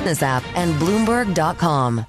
Business app and Bloomberg.com.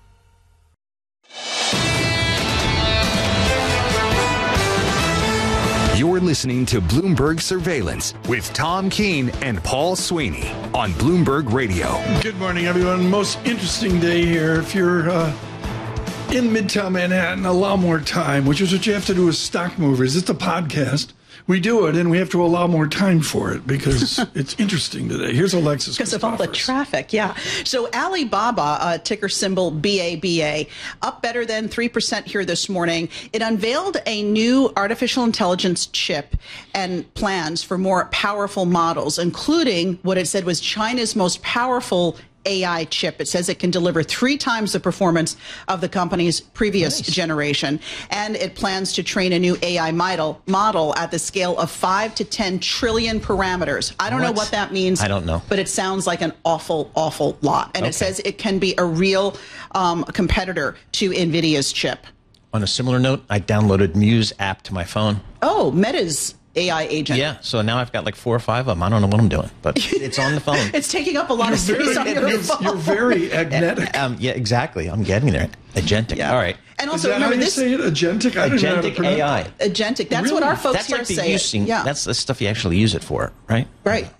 You're listening to Bloomberg Surveillance with Tom Keene and Paul Sweeney on Bloomberg Radio. Good morning, everyone. Most interesting day here. If you're in Midtown Manhattan, allow more time, which is what you have to do with stock movers. It's a podcast. We do it, and we have to allow more time for it because it's interesting today. Here's Alexis. Because of all the traffic, yeah. So Alibaba, ticker symbol BABA, up better than 3% here this morning. It unveiled a new artificial intelligence chip and plans for more powerful models, including what it said was China's most powerful AI chip. It says it can deliver 3 times the performance of the company's previous generation. And it plans to train a new AI model at the scale of 5 to 10 trillion parameters. I don't know what that means. I don't know. But it sounds like an awful, awful lot. And it says it can be a real competitor to NVIDIA's chip. On a similar note, I downloaded Muse app to my phone. Oh, Meta's AI agent. Yeah, so now I've got like 4 or 5 of them. I don't know what I'm doing, but it's on the phone. It's taking up a lot of space on your phone. You're very agnetic. Yeah, exactly. I'm getting there. Agentic. Yeah. All right. And also, is that remember how you this say it? Agentic? I don't know how to Agentic AI. Agentic. That's Really? what our folks That's here like the say. using. Yeah. That's the stuff you actually use it for, right? Right.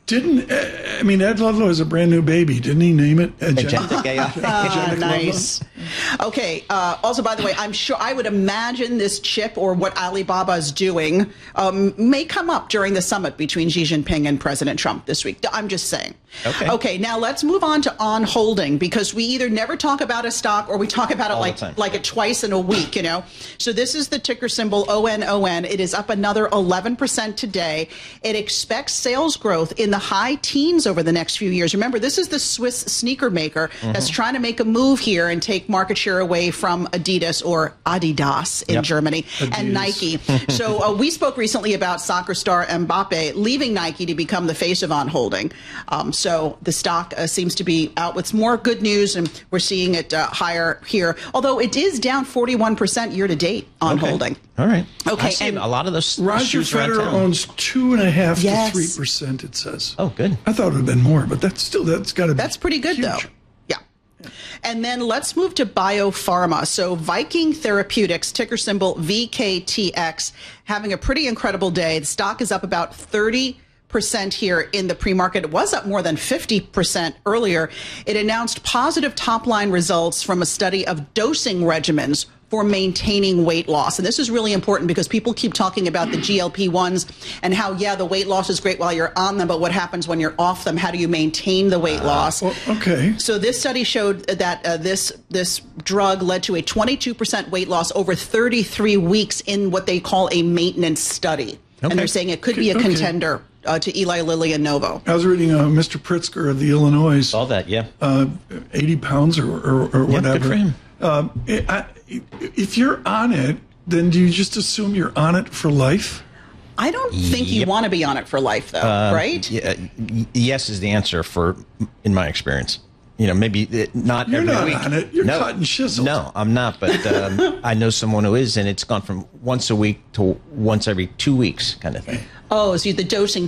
Ed Ludlow has a brand new baby. Didn't he name it Agentic AI. Nice. Okay. Also, by the way, I'm sure I would imagine this chip or what Alibaba is doing may come up during the summit between Xi Jinping and President Trump this week. I'm just saying. Okay. Now let's move on to On Holding, because we either never talk about a stock or we talk about it like it twice in a week, you know. So this is the ticker symbol ONON. It is up another 11% today. It expects sales growth in the high teens over the next few years. Remember, this is the Swiss sneaker maker that's trying to make a move here and take market share away from Adidas or Adidas in Germany and Nike. So we spoke recently about soccer star Mbappe leaving Nike to become the face of On Holding. So the stock seems to be out with more good news, and we're seeing it higher here, although it is down 41% year to date on Holding. All right. Okay. I've seen a lot of those. Roger Federer owns 2.5 to 3%, it says. Oh, good. I thought it would have been more, but that's got to be That's pretty good, huge. though. Yeah. And then let's move to biopharma. So Viking Therapeutics, ticker symbol VKTX, having a pretty incredible day. The stock is up about 30% here in the pre-market. It was up more than 50% earlier. It announced positive top-line results from a study of dosing regimens for maintaining weight loss. And this is really important because people keep talking about the GLP-1s and how, the weight loss is great while you're on them, but what happens when you're off them? How do you maintain the weight loss? Well, okay. So this study showed that this drug led to a 22% weight loss over 33 weeks in what they call a maintenance study. And they're saying it could be a contender to Eli Lilly and Novo. I was reading Mr. Pritzker of the Illinois. Saw that, 80 pounds or whatever. Good for him. If you're on it, then do you just assume you're on it for life? I don't think you want to be on it for life, though, right? Yes is the answer in my experience. You know, maybe not You're every not week. on it. You're cutting shizzles. No, I'm not. But I know someone who is, and it's gone from once a week to once every 2 weeks kind of thing. Oh, so the dosing